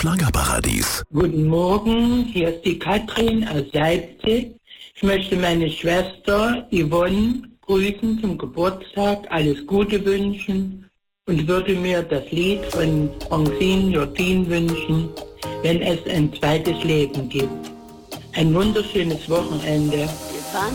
Schlagerparadies. Guten Morgen, hier ist die Katrin aus Leipzig. Ich möchte meine Schwester Yvonne grüßen zum Geburtstag, alles Gute wünschen und würde mir das Lied von Francine Jordin wünschen, wenn es ein zweites Leben gibt. Ein wunderschönes Wochenende.